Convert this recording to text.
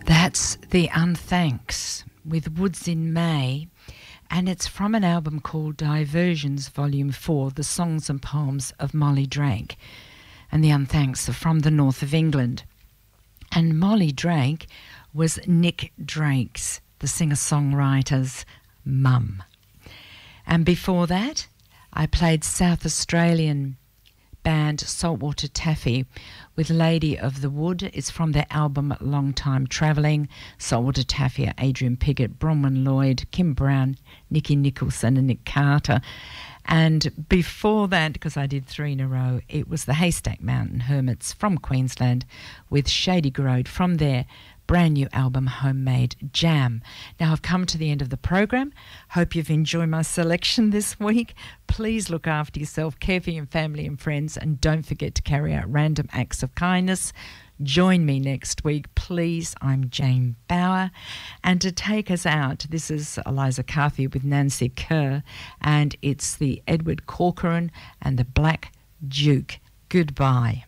That's The Unthanks with Woods in May, and it's from an album called Diversions Volume 4, The Songs and Poems of Molly Drake. And The Unthanks are from the north of England. And Molly Drake was Nick Drake's, the singer-songwriter's mum. And before that, I played South Australian band Saltwater Taffy with Lady of the Wood. It's from their album Long Time Travelling. Saltwater Taffy are Adrian Piggott, Bronwyn Lloyd, Kim Brown, Nikki Nicholson and Nick Carter. And before that, because I did 3 in a row, it was the Haystack Mountain Hermits from Queensland with Shady Grode from their brand new album Homemade Jam. Now I've come to the end of the program. Hope you've enjoyed my selection this week. Please look after yourself, care for your family and friends, and don't forget to carry out random acts of kindness. Join me next week, please. I'm Jane Bauer. And to take us out, this is Eliza Carthy with Nancy Kerr, and it's the Edward Corcoran and the Black Duke. Goodbye.